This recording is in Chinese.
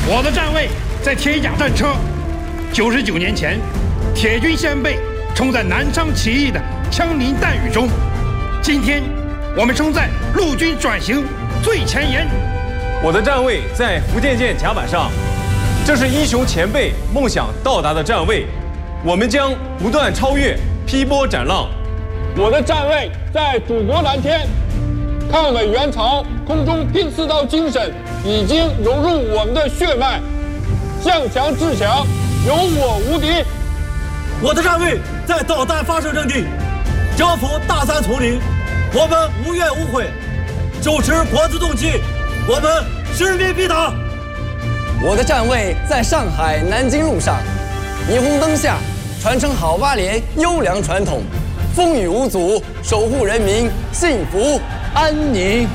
我的站位在铁甲战车。99年前，铁军先辈冲在南昌起义的枪林弹雨中，今天我们冲在陆军转型最前沿。 我的站位在福建舰甲板上，这是英雄前辈梦想到达的站位，我们将不断超越，劈波斩浪。 我的站位在祖国蓝天，抗美援朝空中拼刺刀精神已经融入我们的血脉，向强制强，有我无敌。 我的站位在导弹发射阵地，征服大山丛林，我们无怨无悔，手持国字重器，我们使命必达。 我的站位在上海南京路上，霓虹灯下传承好八连优良传统，风雨无阻，守护人民幸福安宁。